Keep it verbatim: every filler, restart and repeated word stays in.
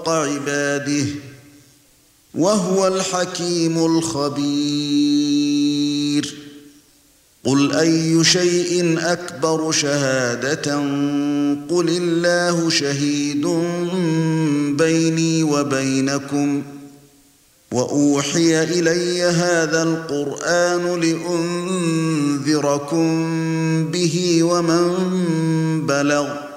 عباده وهو الحكيم الخبير. قل أي شيء أكبر شهادة قل الله شهيد بيني وبينكم وأوحي إلي هذا القرآن لأنذركم به ومن بلغ